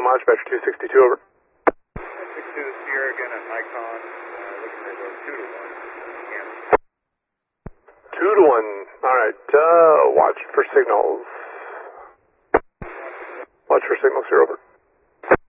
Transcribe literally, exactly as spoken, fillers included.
much, Batch two sixty-two, over. six two Sierra again at Icon, uh, looking for about two to one. Yeah. two to one, alright, uh, watch for signals. Watch for signals here, over.